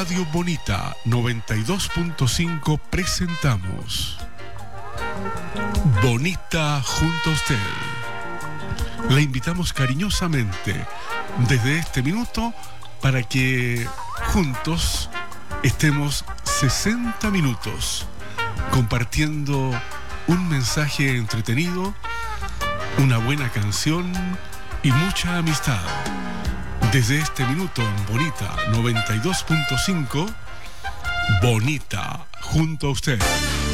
Radio Bonita 92.5 presentamos Bonita junto a usted. Le invitamos cariñosamente desde este minuto para que juntos estemos 60 minutos compartiendo un mensaje entretenido, una buena canción y mucha amistad. Desde este minuto en Bonita 92.5, Bonita junto a usted.